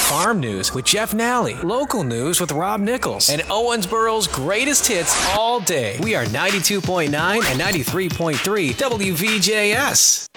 farm news with Jeff Nally, local news with Rob Nichols, and Owensboro's greatest hits all day. We are 92.9 and 93.3 WVJS.